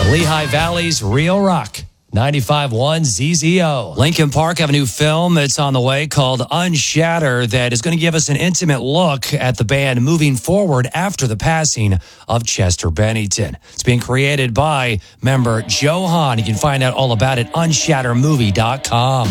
Lehigh Valley's Real Rock. 95.1 ZZO. Lincoln Park have a new film that's on the way called Unshatter that is going to give us an intimate look at the band moving forward after the passing of Chester Bennington. It's being created by member Joe Hahn. You can find out all about it on unshattermovie.com.